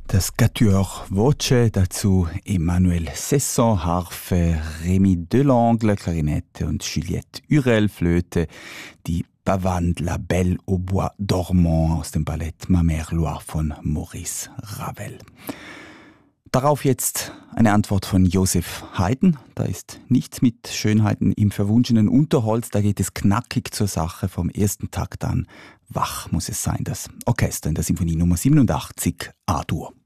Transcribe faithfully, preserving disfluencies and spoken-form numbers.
Das Quatuor Voce, dazu Emmanuel Cesson, Harfe, Rémi Delangle, Klarinette und Juliette Hurel, Flöte, die Pavane La Belle au Bois Dormant aus dem Ballett Ma Mère Loire von Maurice Ravel. Darauf jetzt eine Antwort von Joseph Haydn. Da ist nichts mit Schönheiten im verwunschenen Unterholz, da geht es knackig zur Sache vom ersten Takt an. Wach muss es sein, das Orchester in der Symphonie Nummer siebenundachtzig A-Dur.